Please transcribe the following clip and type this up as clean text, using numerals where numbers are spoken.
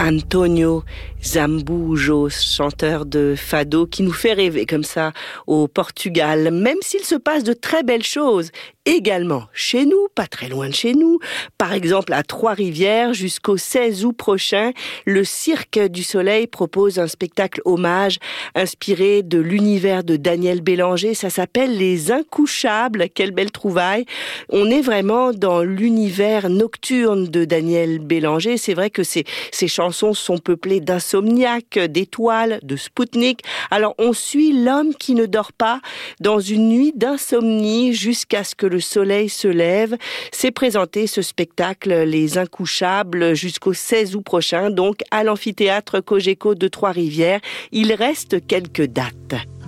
Antonio Zambujo, chanteur de fado qui nous fait rêver comme ça au Portugal, même s'il se passe de très belles choses également chez nous, pas très loin de chez nous. Par exemple, à Trois-Rivières, jusqu'au 16 août prochain, le Cirque du Soleil propose un spectacle hommage inspiré de l'univers de Daniel Bélanger. Ça s'appelle Les Incouchables. Quelle belle trouvaille. On est vraiment dans l'univers nocturne de Daniel Bélanger. C'est vrai que ces chansons sont peuplées d'insomniaques, d'étoiles, de Spoutnik. Alors, on suit l'homme qui ne dort pas dans une nuit d'insomnie jusqu'à ce que le soleil se lève. C'est présenté ce spectacle Les Incouchables jusqu'au 16 août prochain, donc à l'amphithéâtre Cogeco de Trois-Rivières. Il reste quelques dates.